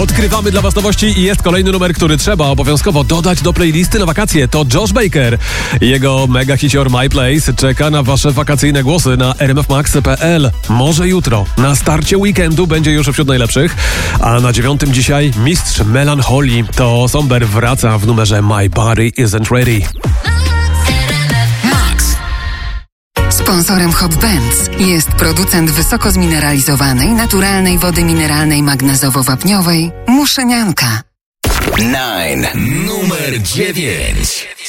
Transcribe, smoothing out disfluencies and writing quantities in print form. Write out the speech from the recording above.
Odkrywamy dla was nowości i jest kolejny numer, który trzeba obowiązkowo dodać do playlisty na wakacje. To Josh Baker. Jego mega hicior My Place czeka na wasze wakacyjne głosy na rmfmax.pl. Może jutro, na starcie weekendu, będzie już wśród najlepszych. A na 9 dzisiaj mistrz melancholii. To Somber wraca w numerze My Body Isn't Ready. Sponsorem Hop Benz jest producent wysoko zmineralizowanej, naturalnej wody mineralnej magnezowo-wapniowej Muszynianka. Numer 9.